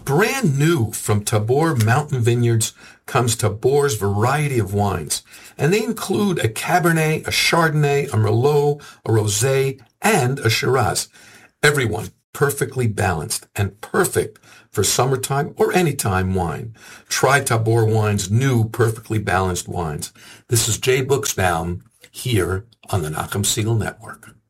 Brand new from Tabor Mountain Vineyards comes Tabor's variety of wines, and they include a Cabernet, a Chardonnay, a Merlot, a Rosé, and a Shiraz. Everyone perfectly balanced and perfect for summertime or anytime wine. Try Tabor Wine's new perfectly balanced wines. This is Jay Buchsbaum here on the Nachum Segal Network.